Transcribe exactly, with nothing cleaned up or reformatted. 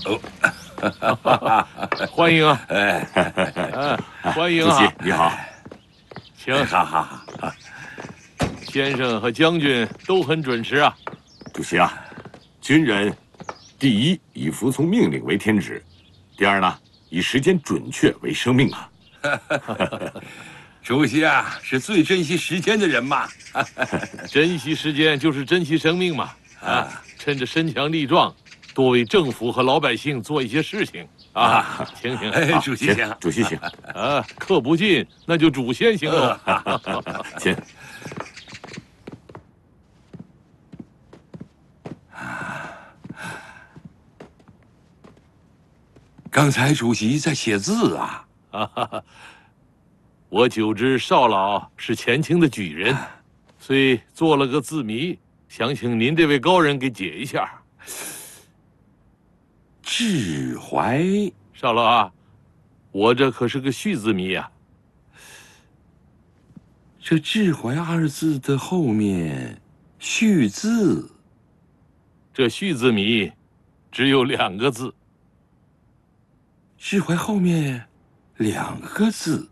哦，欢迎啊！ 哎， 哎，欢迎啊！ 主席你好， 请。 哈哈哈。 先生和将军都很准时啊。 主席啊，军人第一以服从命令为天职，第二呢以时间准确为生命啊。 主席啊，是最珍惜时间的人嘛。 珍惜时间就是珍惜生命嘛。啊，趁着身强力壮，多为政府和老百姓做一些事情啊。请请， 哎，主席请， 主席请。 啊，客不进，那就主先行喽。 请。 刚才主席在写字啊。 啊哈哈。我久知少老是前清的举人，虽做了个字谜，想请您这位高人给解一下。 志怀， 少老啊，我这可是个续字谜呀。 这“志怀”二字的后面续字， 这续字谜只有两个字。 志怀后面两个字。